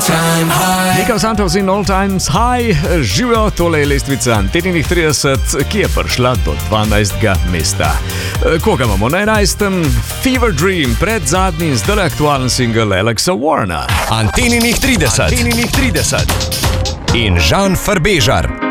Nico Santos in All Times High, živijo, tole je lestvica Anteninih 30, ki je prišla do 12. mesta. Koga imamo na 11? Fever Dream, pred zadnji, zdaj aktualen single Alexa Warrena. Anteninih 30 in Žan Farbežar.